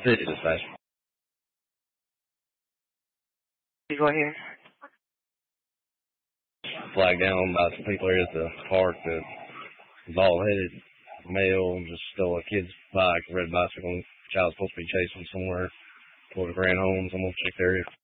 City dispatch. Go ahead. Flagged down by some people here at the park that bald-headed male just stole a kid's bike, red bicycle. Child's supposed to be chasing somewhere. Ran home. I'm going to check the area.